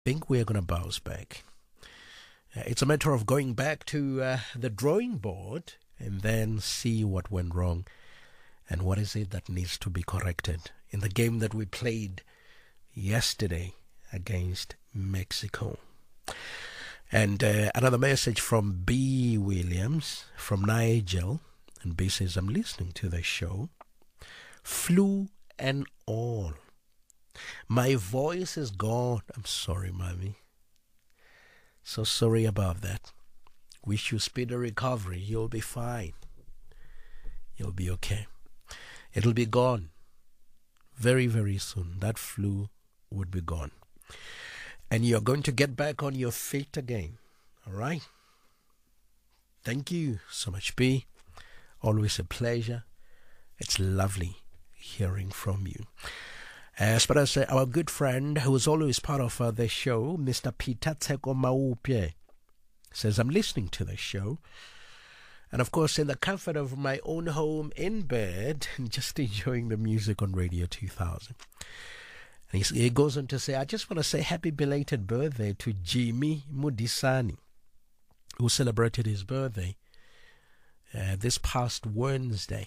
think we're going to bounce back. It's a matter of going back to the drawing board and then see what went wrong and what is it that needs to be corrected in the game that we played yesterday against Mexico. And another message from B. Williams, from Nigel. And B says, I'm listening to the show. Flu and all. My voice is gone. I'm sorry, mommy. So sorry about that. Wish you speedy recovery. You'll be fine. You'll be okay. It'll be gone very, very soon. That flu would be gone. And you're going to get back on your feet again. All right? Thank you so much, B. Always a pleasure. It's lovely hearing from you. As far as our good friend, who is always part of the show, Mr. Peter Tseko Maupye, says, I'm listening to the show. And of course, in the comfort of my own home, in bed, just enjoying the music on Radio 2000. And he goes on to say, I just want to say happy belated birthday to Jimmy Mudisani, who celebrated his birthday this past Wednesday.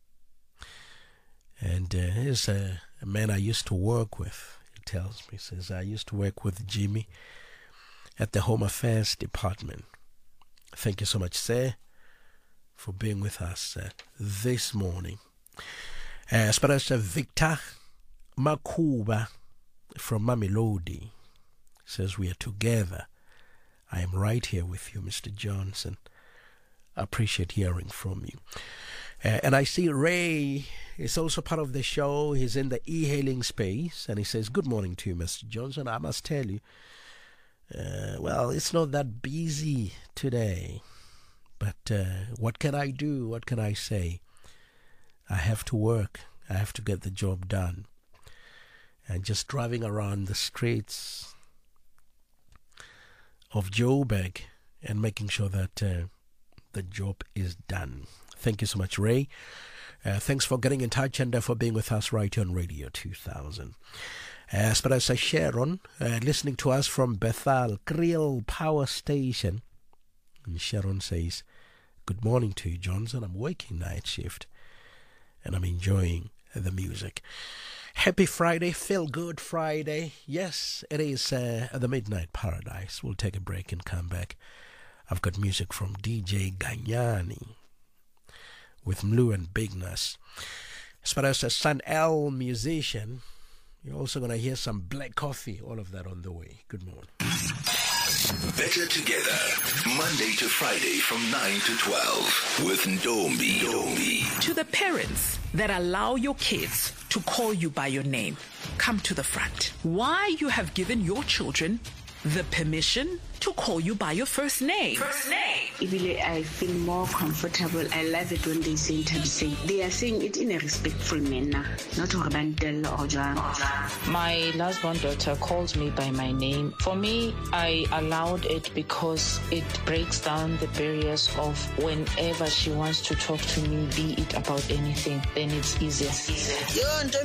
And he's a man I used to work with. He tells me, he says, I used to work with Jimmy at the Home Affairs Department. Thank you so much, sir, for being with us this morning. As far as Victor Makuba from Mamelodi says, we are together. I am right here with you, Mr. Johnson. I appreciate hearing from you. And I see Ray is also part of the show. He's in the e-hailing space. And he says, good morning to you, Mr. Johnson. I must tell you, well, it's not that busy today. But what can I do? What can I say? I have to work. I have to get the job done. And just driving around the streets of Joburg and making sure that the job is done. Thank you so much, Ray. Thanks for getting in touch and for being with us right here on Radio 2000. As far as Sharon, listening to us from Bethel Kriel Power Station. And Sharon says, good morning to you, Johnson. I'm working night shift and I'm enjoying the music. Happy Friday, feel good Friday. Yes, it is the Midnight Paradise. We'll take a break and come back. I've got music from DJ Ganyani with Mlu and Bigness. As far as a Sun L musician, you're also going to hear some Black Coffee, all of that on the way. Good morning. Better Together, Monday to Friday from 9 to 12 with Ndombi. To the parents that allow your kids to call you by your name, come to the front. Why you have given your children the permission to call you by your first name. I feel more comfortable. I love it when they say it. They are saying it in a respectful manner, not Orbantel or Joan. My last-born daughter calls me by my name. For me, I allowed it because it breaks down the barriers of whenever she wants to talk to me, be it about anything, then it's easier. And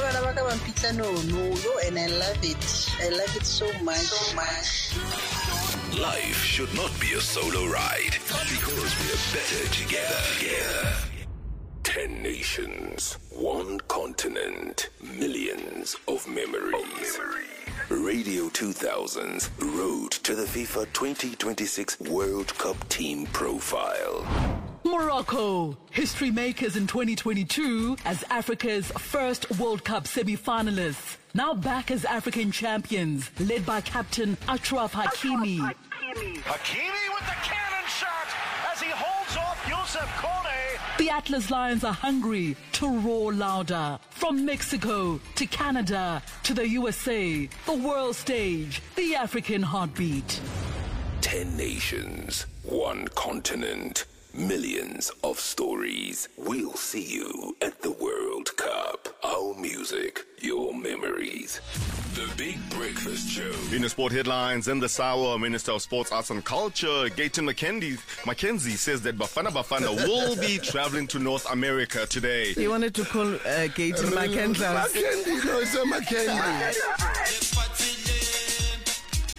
I love it. I love it so much. Life should not be a solo ride because we are better together. 10 nations, 1 continent, millions of memories. Radio 2000's Road to the FIFA 2026 World Cup Team Profile. Morocco, history makers in 2022 as Africa's first World Cup semi-finalists. Now back as African champions, led by captain Achraf Hakimi. Hakimi with the cannon shot as he holds off Youssef Kone. The Atlas Lions are hungry to roar louder. From Mexico to Canada to the USA, the world stage, the African heartbeat. 10 nations, 1 continent, millions of stories. We'll see you at the World Cup. Our music, your memories. The Big Breakfast Show. In the sport headlines, in this hour, Minister of Sports, Arts and Culture, Gayton Mackenzie says that Bafana will be traveling to North America today. He wanted to call Gayton Mackenzie. Mackenzie, no, it's a Mackenzie.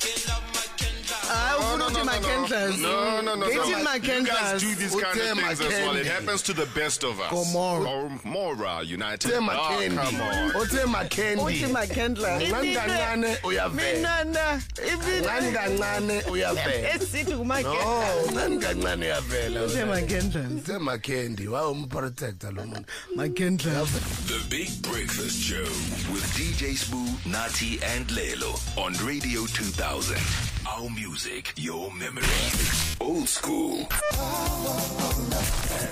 McKendlas. No. Gaten You guys McKendlas. do these kind of things as well. It happens to the best of us. Mora United. Come on. Ote Makendi. McKendlas. Ngane uyavela. Ngane uyavela. Esithi kuMakendlas. No, ngane uyavela. Ote McKendlas. Ote Makendi. Wa umprotector lo muntu. McKendlas. The Big Breakfast Show with DJ Smooth, Nati and Lelo on Radio 2000. Our music, your memory. Old school.